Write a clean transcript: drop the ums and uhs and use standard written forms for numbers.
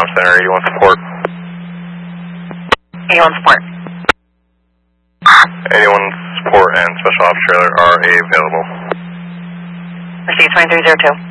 Center, 81 support. 81 support. 81 support and special ops trailer are available. Receive 2302.